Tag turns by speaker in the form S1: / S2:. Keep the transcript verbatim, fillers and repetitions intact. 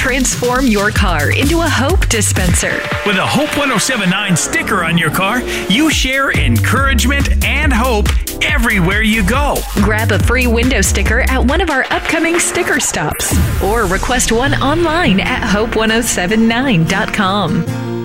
S1: transform your car into a Hope dispenser.
S2: With a Hope ten seventy-nine sticker on your car, you share encouragement and hope everywhere you go.
S1: Grab a free window sticker at one of our upcoming sticker stops or request one online at hope ten seventy-nine dot com.